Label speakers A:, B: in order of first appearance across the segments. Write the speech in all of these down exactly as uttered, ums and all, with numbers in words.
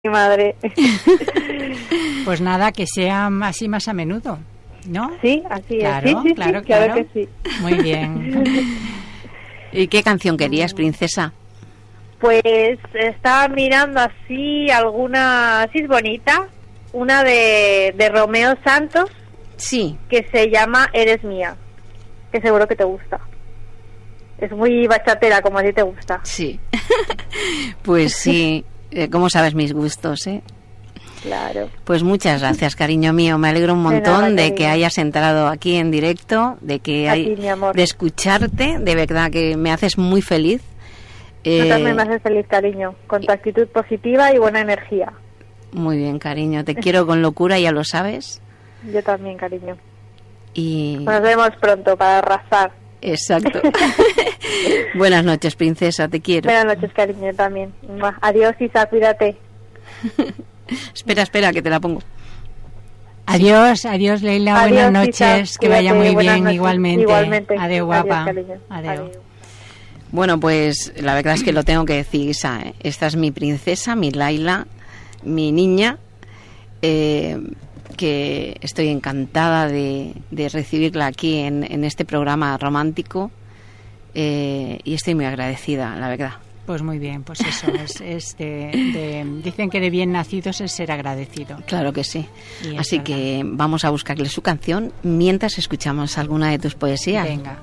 A: mi madre.
B: Pues nada, que sea así más a menudo, ¿no?
A: Sí, así
B: claro,
A: es. Sí, sí,
B: claro,
A: sí,
B: claro,
A: claro que sí.
B: Muy bien.
C: ¿Y qué canción querías, princesa?
A: Pues estaba mirando así alguna, así es bonita, una de, de Romeo Santos.
C: Sí.
A: Que se llama Eres Mía, que seguro que te gusta. Es muy bachatera, como a ti te gusta.
C: Sí. Pues sí, eh, ¿cómo sabes mis gustos, eh?
A: Claro.
C: Pues muchas gracias, cariño mío. Me alegro un montón de, nada, de que hayas entrado aquí en directo, de que
A: a
C: hay,
A: ti, mi amor.
C: de escucharte. De verdad que me haces muy feliz.
A: Tú eh, también me haces feliz, cariño, con tu actitud positiva y buena energía.
C: Muy bien, cariño. Te quiero con locura, ya lo sabes.
A: Yo también, cariño.
C: Y
A: nos vemos pronto para arrasar.
C: Exacto. Buenas noches, princesa, te quiero.
A: Buenas noches, cariño, también. Adiós, Isa, cuídate.
C: Espera, espera, que te la pongo.
B: Adiós, adiós, Leila,
A: adiós,
B: buenas noches,
A: Isa,
B: que vaya muy bien,
A: noches,
B: igualmente.
A: Igualmente.
B: Adiós, guapa.
A: Adiós,
B: adiós.
A: adiós.
C: Bueno, pues la verdad es que lo tengo que decir, Isa, ¿eh? Esta es mi princesa, mi Laila, mi niña, eh, que estoy encantada de, de recibirla aquí en, en este programa romántico, eh, y estoy muy agradecida, la verdad.
B: Pues muy bien, pues eso, es, es de, de, dicen que de bien nacidos es ser agradecido.
C: Claro que sí.
B: Y
C: así
B: verdad.
C: Que vamos a buscarle su canción mientras escuchamos alguna de tus poesías.
B: Venga.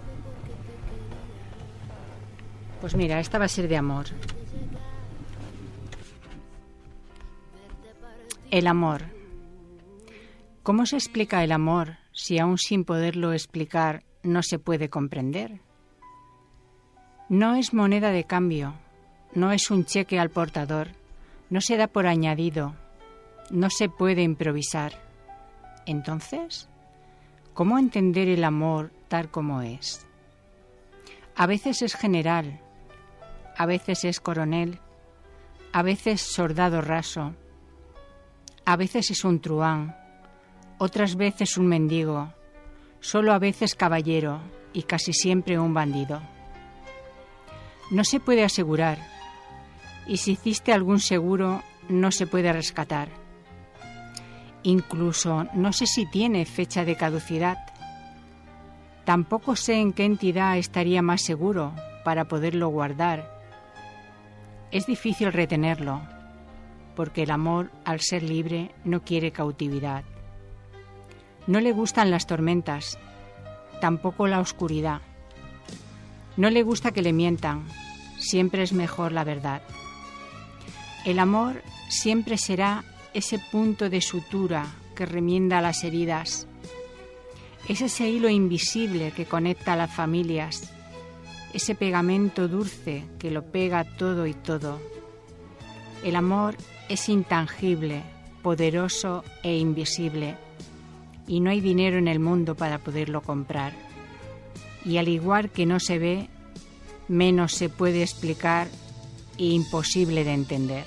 B: Pues mira, esta va a ser de amor. El amor. ¿Cómo se explica el amor si aún sin poderlo explicar no se puede comprender? No es moneda de cambio, no es un cheque al portador, no se da por añadido, no se puede improvisar. Entonces, ¿cómo entender el amor tal como es? A veces es general, a veces es coronel, a veces soldado raso, a veces es un truán, otras veces un mendigo, solo a veces caballero y casi siempre un bandido. No se puede asegurar, y si hiciste algún seguro no se puede rescatar. Incluso no sé si tiene fecha de caducidad. Tampoco sé en qué entidad estaría más seguro para poderlo guardar. Es difícil retenerlo, porque el amor, al ser libre, no quiere cautividad. No le gustan las tormentas, tampoco la oscuridad. No le gusta que le mientan, siempre es mejor la verdad. El amor siempre será ese punto de sutura que remienda las heridas. Es ese hilo invisible que conecta a las familias, ese pegamento dulce que lo pega todo y todo. El amor es intangible, poderoso e invisible, y no hay dinero en el mundo para poderlo comprar. Y al igual que no se ve, menos se puede explicar e imposible de entender.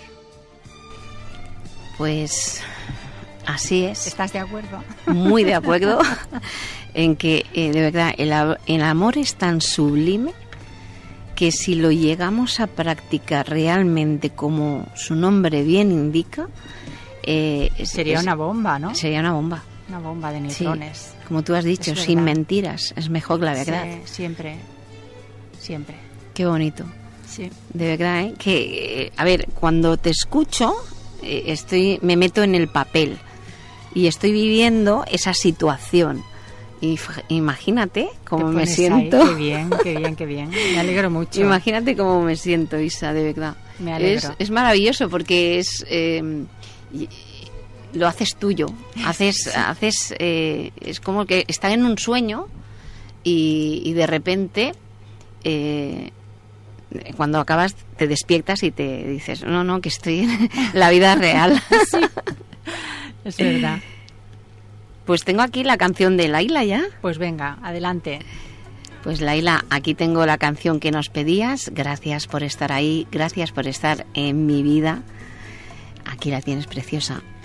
C: Pues así es.
B: ¿Estás de acuerdo?
C: Muy de acuerdo en que, eh, de verdad, el, el amor es tan sublime que si lo llegamos a practicar realmente como su nombre bien indica, eh,
B: sería
C: es,
B: una bomba, ¿no?
C: Sería una bomba.
B: Una bomba de neutrones.
C: Sí, como tú has dicho, sin mentiras, es mejor la verdad.
B: Sí, siempre, siempre.
C: Qué bonito.
B: Sí.
C: De verdad, ¿eh? Que, eh, a ver, cuando te escucho, eh, estoy, me meto en el papel y estoy viviendo esa situación. Y imagínate cómo me siento.
B: Ahí. Qué bien, qué bien, qué bien. Me alegro mucho.
C: Imagínate cómo me siento, Isa, de verdad.
B: Me alegro.
C: Es, es maravilloso porque es... Eh, lo haces tuyo, haces, sí. haces eh, es como que estar en un sueño y, y de repente eh, cuando acabas te despiertas y te dices no, no, que estoy en la vida real.
B: Sí, es verdad.
C: Pues tengo aquí la canción de Laila ya.
B: Pues venga, adelante.
C: Pues Laila, aquí tengo la canción que nos pedías. Gracias por estar ahí, gracias por estar en mi vida. Aquí la tienes, preciosa.